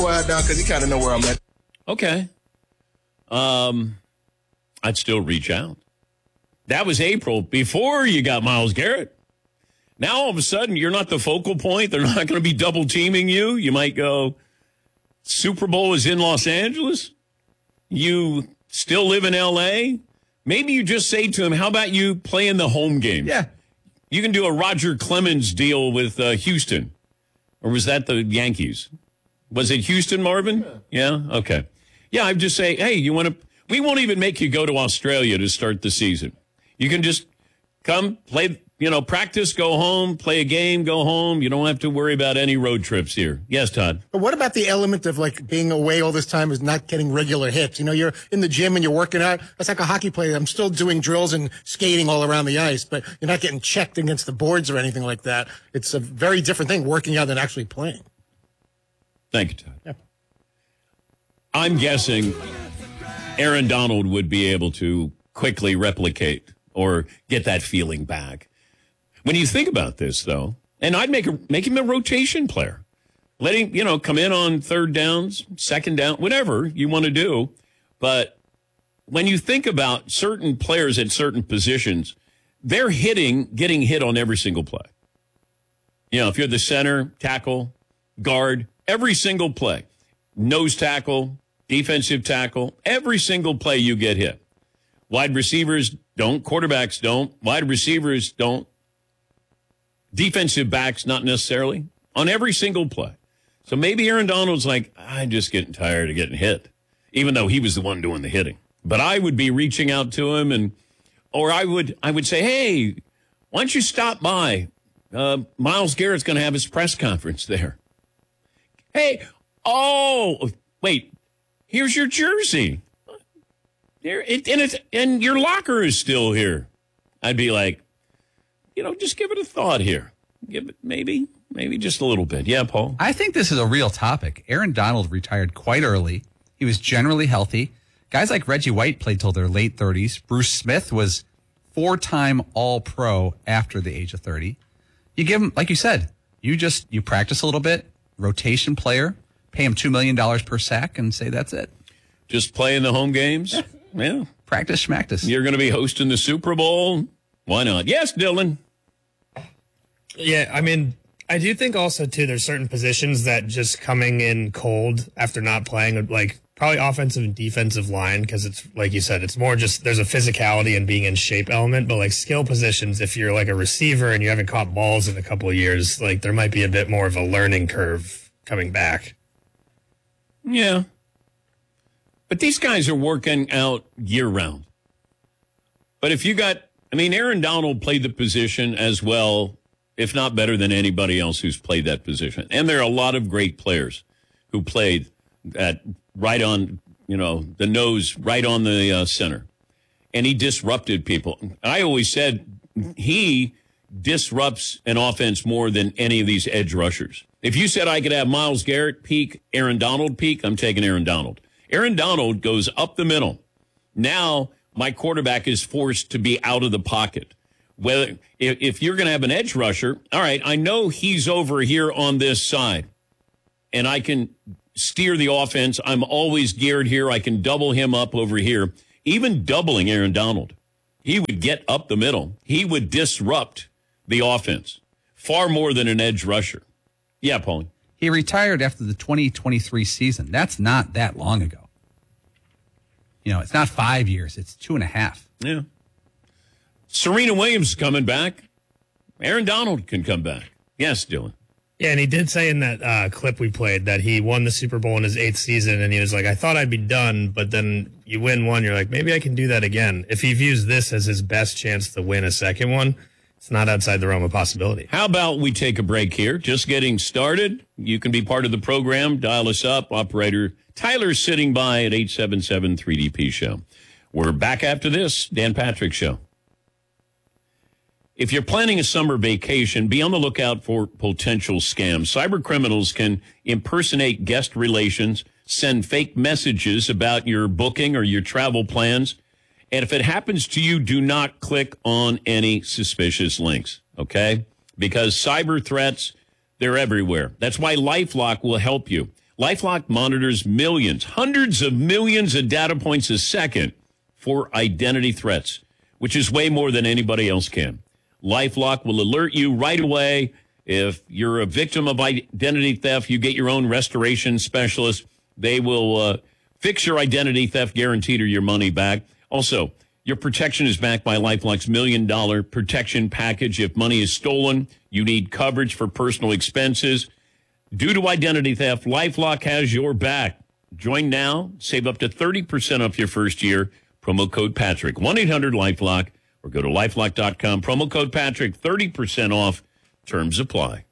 Because you kind of know where I'm at. Okay. I'd still reach out. That was April before you got Myles Garrett. Now all of a sudden you're not the focal point. They're not going to be double teaming you. You might go, Super Bowl is in Los Angeles. You still live in L.A. Maybe you just say to him, how about you play in the home game? Yeah. You can do a Roger Clemens deal with Houston. Or was that the Yankees? Was it Houston, Marvin? Yeah? Okay. Yeah, I'd just say, hey, you want to... We won't even make you go to Australia to start the season. You can just come, play, practice, go home, play a game, go home. You don't have to worry about any road trips here. Yes, Todd? But what about the element of, being away all this time is not getting regular hits? You're in the gym and you're working out. That's like a hockey player. I'm still doing drills and skating all around the ice, but you're not getting checked against the boards or anything like that. It's a very different thing, working out than actually playing. Thank you, Todd. Yeah. I'm guessing Aaron Donald would be able to quickly replicate or get that feeling back. When you think about this, though, and I'd make him a rotation player. Let him, come in on third downs, second down, whatever you want to do. But when you think about certain players at certain positions, they're getting hit on every single play. If you're the center, tackle, guard, every single play, nose tackle, defensive tackle, every single play you get hit. Wide receivers don't, quarterbacks don't, wide receivers don't, defensive backs not necessarily, on every single play. So maybe Aaron Donald's like, I'm just getting tired of getting hit, even though he was the one doing the hitting. But I would be reaching out to him, or I would say, hey, why don't you stop by? Myles Garrett's going to have his press conference there. Hey, wait, here's your jersey. And your locker is still here. I'd be like, just give it a thought here. Give it maybe just a little bit. Yeah, Paul? I think this is a real topic. Aaron Donald retired quite early. He was generally healthy. Guys like Reggie White played till their late 30s. Bruce Smith was 4-time All-Pro after the age of 30. You give him, like you said, you practice a little bit, rotation player, pay him $2 million per sack, and say that's it. Just play in the home games? Yeah. Practice, schmactus. You're going to be hosting the Super Bowl? Why not? Yes, Dylan. Yeah, I do think also, too, there's certain positions that just coming in cold after not playing, probably offensive and defensive line, because it's, like you said, it's more just there's a physicality and being in shape element, but, skill positions, if you're, a receiver and you haven't caught balls in a couple of years, there might be a bit more of a learning curve coming back. Yeah. But these guys are working out year-round. But if you got, Aaron Donald played the position as well, if not better than anybody else who's played that position. And there are a lot of great players who played at right on, the nose, right on the center. And he disrupted people. I always said he disrupts an offense more than any of these edge rushers. If you said I could have Myles Garrett peak, Aaron Donald peak, I'm taking Aaron Donald. Aaron Donald goes up the middle. Now my quarterback is forced to be out of the pocket. Whether if you're going to have an edge rusher, all right, I know he's over here on this side, and I can steer the offense. I'm always geared here. I can double him up over here. Even doubling Aaron Donald, he would get up the middle. He would disrupt the offense far more than an edge rusher. Yeah, Paulie. He retired after the 2023 season. That's not that long ago. It's not 5 years. It's 2.5. Yeah. Serena Williams is coming back. Aaron Donald can come back. Yes, Dylan. Yeah, and he did say in that clip we played that he won the Super Bowl in his 8th season, and he was like, I thought I'd be done, but then you win one, you're like, maybe I can do that again. If he views this as his best chance to win a second one, it's not outside the realm of possibility. How about we take a break here? Just getting started. You can be part of the program. Dial us up. Operator Tyler's sitting by at 877-3DP Show. We're back after this. Dan Patrick Show. If you're planning a summer vacation, be on the lookout for potential scams. Cyber criminals can impersonate guest relations, send fake messages about your booking or your travel plans. And if it happens to you, do not click on any suspicious links, okay? Because cyber threats, they're everywhere. That's why LifeLock will help you. LifeLock monitors millions, hundreds of millions of data points a second for identity threats, which is way more than anybody else can. LifeLock will alert you right away. If you're a victim of identity theft, you get your own restoration specialist. They will fix your identity theft guaranteed or your money back. Also, your protection is backed by LifeLock's $1 million protection package. If money is stolen, you need coverage for personal expenses. Due to identity theft, LifeLock has your back. Join now. Save up to 30% off your first year. Promo code Patrick. 1-800-LifeLock or go to LifeLock.com. Promo code Patrick, 30% off. Terms apply.